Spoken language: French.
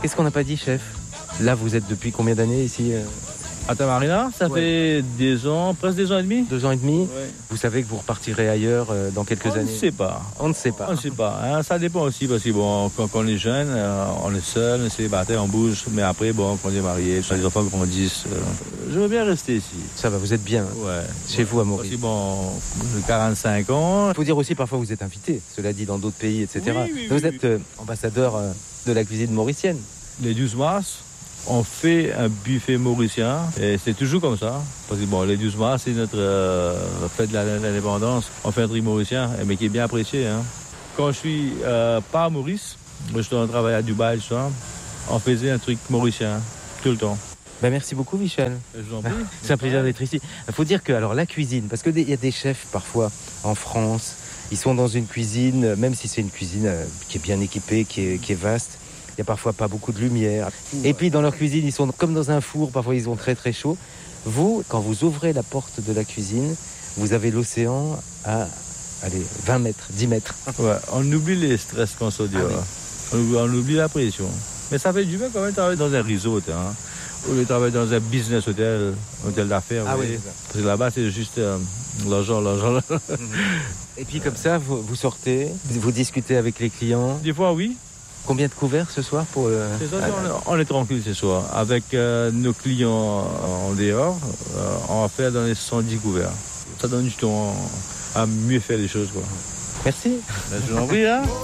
Qu'est-ce qu'on n'a pas dit, chef? Là, vous êtes depuis combien d'années ici? À Tamarina, ça fait 2 ans, presque 2 ans et demi. 2 ans et demi. Ouais. Vous savez que vous repartirez ailleurs dans quelques années? On ne sait pas. On ne sait pas. On ne sait pas. Hein, ça dépend aussi parce que bon, quand on est jeune, on est seul, on est célibataire, on bouge. Mais après, bon, quand on est marié, quand les enfants grandissent, je veux bien rester ici. Ça va, vous êtes bien chez vous à Maurice. Aussi, bon, j'ai 45 ans. Il faut dire aussi, parfois, vous êtes invité, cela dit, dans d'autres pays, etc. Oui, vous êtes ambassadeur de la cuisine mauricienne. Les 12 mars, on fait un buffet mauricien et c'est toujours comme ça. Parce que bon, les 12 mars, c'est notre fête de l'indépendance. On fait un truc mauricien, mais qui est bien apprécié. Hein. Quand je suis pas à Maurice, je suis en travail à Dubaï, on faisait un truc mauricien tout le temps. Ben merci beaucoup, Michel. Je vous en prie. C'est un plaisir d'être ici. Il faut dire que alors, la cuisine, parce qu'il y a des chefs parfois en France, ils sont dans une cuisine, même si c'est une cuisine qui est bien équipée, qui est vaste, il n'y a parfois pas beaucoup de lumière. Et puis dans leur cuisine, ils sont comme dans un four, parfois ils ont très très chaud. Vous, quand vous ouvrez la porte de la cuisine, vous avez l'océan à 20 mètres, 10 mètres. Ouais, on oublie les stress qu'on se dit. On oublie la pression. Mais ça fait du bien quand même de travailler dans un resort. Hein. Ou de travailler dans un business hôtel d'affaires. Ah oui. Parce que là-bas, c'est juste l'argent. Et puis comme ça, vous sortez, vous discutez avec les clients. Des fois, oui. Combien de couverts ce soir pour on est tranquille ce soir. Avec nos clients en dehors, on va faire dans les 110 couverts. Ça donne du temps à mieux faire les choses. Quoi. Merci. Je vous en prie. Hein.